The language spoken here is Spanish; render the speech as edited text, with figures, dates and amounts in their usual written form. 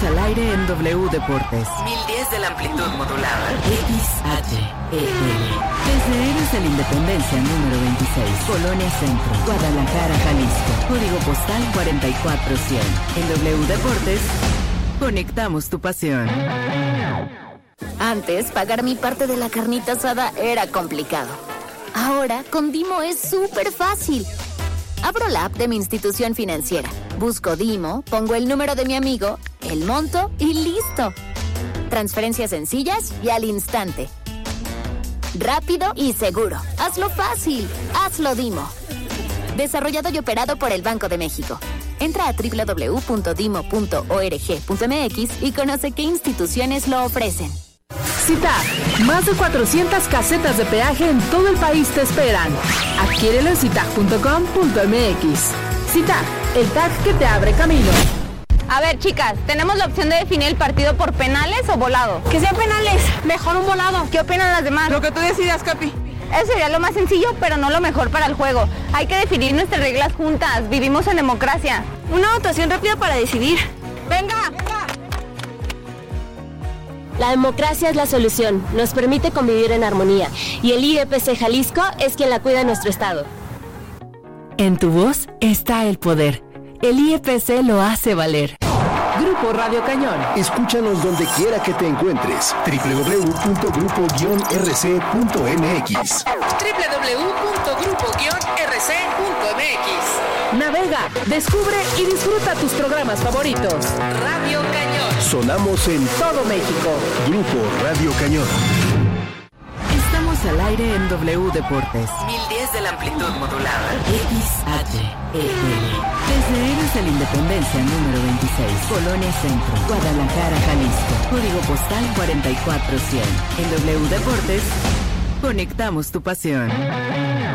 al aire en W Deportes. 1010 de la amplitud modulada. XHEL. Desde Héroes de la Independencia número 26. Colonia Centro. Guadalajara, Jalisco. Código postal 44100. En W Deportes, conectamos tu pasión. Antes, pagar mi parte de la carnita asada era complicado. Ahora, con Dimo es súper fácil. Abro la app de mi institución financiera, busco Dimo, pongo el número de mi amigo, el monto y listo. Transferencias sencillas y al instante. Rápido y seguro. Hazlo fácil. Hazlo Dimo. Desarrollado y operado por el Banco de México. Entra a www.dimo.org.mx y conoce qué instituciones lo ofrecen. CITAG, más de 400 casetas de peaje en todo el país te esperan. Adquiérelo en citag.com.mx. CITAG, el tag que te abre camino. A ver, chicas, tenemos la opción de definir el partido por penales o volado. Que sean penales, mejor un volado. ¿Qué opinan las demás? Lo que tú decidas, Capi. Eso sería lo más sencillo, pero no lo mejor para el juego. Hay que definir nuestras reglas juntas. Vivimos en democracia. Una votación rápida para decidir. ¡Venga! La democracia es la solución, nos permite convivir en armonía y el IEPC Jalisco es quien la cuida en nuestro estado. En tu voz está el poder. El IEPC lo hace valer. Grupo Radio Cañón. Escúchanos donde quiera que te encuentres. www.grupo-rc.mx. www.grupo-rc.mx. Navega, descubre y disfruta tus programas favoritos. Radio Cañón. Sonamos en Todo México. Grupo Radio Cañón. Estamos al aire en W Deportes. 1010 de la amplitud modulada. XHEL. Desde Héroes de la Independencia número 26. Colonia Centro. Guadalajara, Jalisco. Código postal 44100. En W Deportes, conectamos tu pasión.